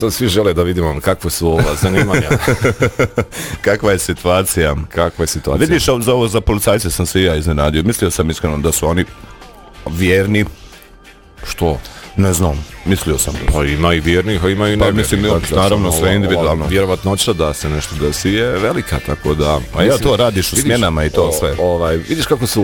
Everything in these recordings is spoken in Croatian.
To svi žele da vidimo kakve su zanimanja. Kakva je situacija? Vidiš, za policajce sam se i ja iznenadio. Mislio sam iskreno da su oni vjerni. Što? Ne znam, mislio sam. Pa ima i vjernih, a ima i nevjernih. Mislim, naravno sve individualno. Vjerovatnoća da se nešto desi je velika, tako da... A ja to radiš u smjenama i to sve. Vidiš kako su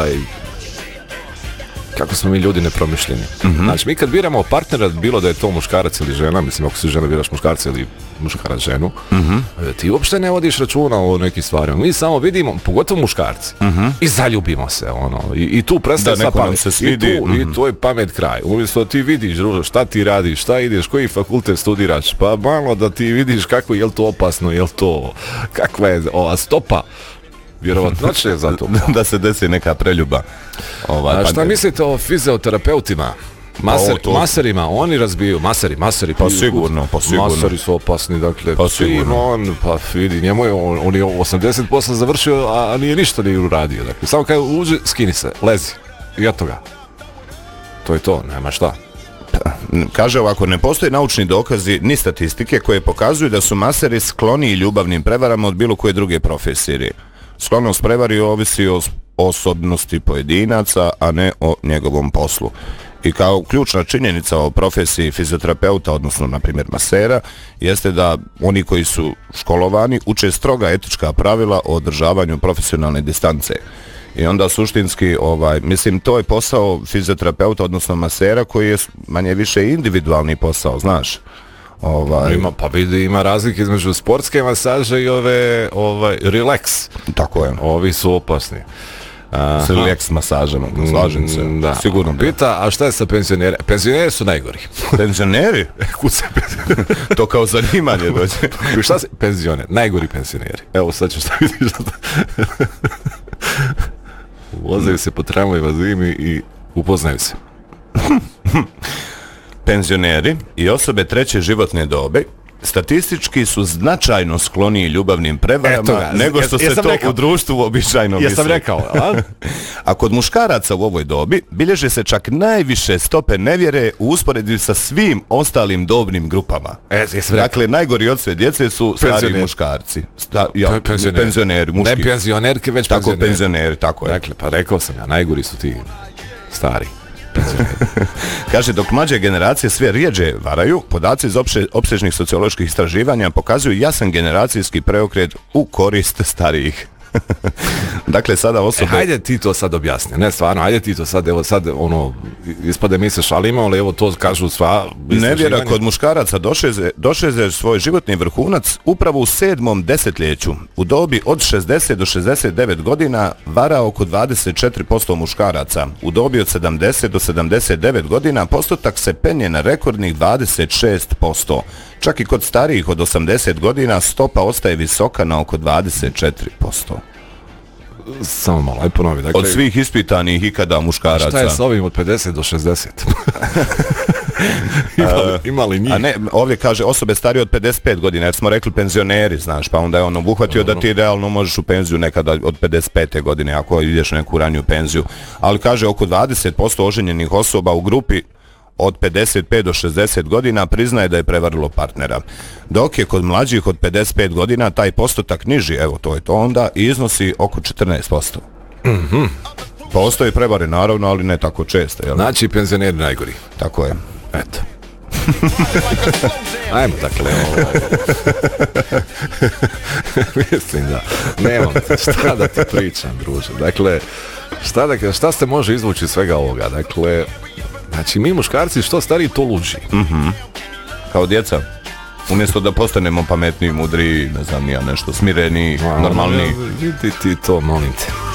kako smo mi ljudi nepromišljeni. Znači, mi kad biramo partnera, bilo da je to muškarac ili žena, mislim, ako si žena biraš muškarca ili muškarac ženu, ti uopšte ne vodiš računa o nekim stvarima. Mi samo vidimo, pogotovo muškarci, i zaljubimo se, i tu prestaje sva pamet. I to je pamet kraj. Umjesto da ti vidiš, druže, šta ti radiš, šta ideš, koji fakultet studiraš, pa malo da ti vidiš kako je to opasno, je to, kakva je ova stopa. Vjerovatnoće je za to. Da se desi neka preljuba. Šta mislite o fizioterapeutima? Maserima, oni razbiju, maseri. Pa sigurno. Maseri su opasni, dakle. Pa sigurno. Pa vidi, njemu je, on je 80% završio, a nije ništa nije uradio. Dakle, samo kada uđe, skini se, lezi. I eto ga. To je to, nema šta. Kaže ovako, ne postoje naučni dokazi ni statistike koje pokazuju da su maseri skloniji ljubavnim prevarama od bilo koje druge profesije. Sklonost prevari ovisi o osobnosti pojedinaca, a ne o njegovom poslu. I kao ključna činjenica o profesiji fizioterapeuta, odnosno na primjer masera, jeste da oni koji su školovani uče stroga etička pravila o održavanju profesionalne distance. I onda suštinski, mislim, to je posao fizioterapeuta, odnosno masera, koji je manje više individualni posao, znaš. Pa vidi, ima razlike između sportske masaže i ove relax. Tako je. Ovi su opasni. S relax masažama, slažem se. Da. Sigurno. Pita, a šta je sa penzioneri? Penzioneri su najgori. Penzioneri? To kao zanimanje dođe. Šta se? Penzioner, najgori penzioneri. Evo sad ću šta vidiš. Vozaju se po tramvajima zimi i upoznaju se. Penzioneri i osobe treće životne dobe statistički su značajno skloniji ljubavnim prevarama nego što se to u društvu običajno misli. Jesam rekao, a? A kod muškaraca u ovoj dobi bilježe se čak najviše stope nevjere u usporedbi sa svim ostalim dobnim grupama. Dakle, najgori od sve djece su stari muškarci. Penzioneri, muški. Ne penzionerke, već tako, penzioneri, tako je. Dakle, pa rekao sam ja, najgori su ti stari. Kaže, dok mlađe generacije sve rijeđe varaju, podaci iz opsežnih socioloških istraživanja pokazuju jasan generacijski preokret u korist starijih. Dakle, sada osobe... Hajde ti to sad objasni, ne stvarno, hajde ti to sad, evo sad, ispade mi se šalimo, ali evo to kažu sva... Nevjera kod muškaraca došeze svoj životni vrhunac upravo u 7. desetljeću. U dobi od 60 do 69 godina vara oko 24% muškaraca. U dobi od 70 do 79 godina postotak se penje na rekordnih 26%. Čak i kod starijih od 80 godina stopa ostaje visoka na oko 24%. Samo malo, aj ponovi. Dakle, od svih ispitanih ikada muškaraca. Šta je s ovim od 50 do 60? Imali njih? A ne, ovdje kaže osobe starije od 55 godina, jer smo rekli penzioneri, znaš, pa onda je on obuhvatio da ti realno možeš u penziju nekada od 55. godine, ako ideš u neku raniju penziju. Ali kaže, oko 20% oženjenih osoba u grupi od 55 do 60 godina priznaje da je prevarilo partnera. Dok je kod mlađih od 55 godina taj postotak niži, evo to je to onda, i iznosi oko 14%. Postoje prevare naravno, ali ne tako često. Jel? Znači penzioneri najgori. Tako je. Eto. Ajmo dakle mislim da nemam šta da ti pričam, druže. Dakle, šta se može izvući iz svega ovoga? Dakle, znači mi muškarci što stariji to luđi. Kao djeca. Umjesto da postanemo pametniji, mudriji, ne znam, nešto smireniji, normalniji. Vidi ti to, molim te.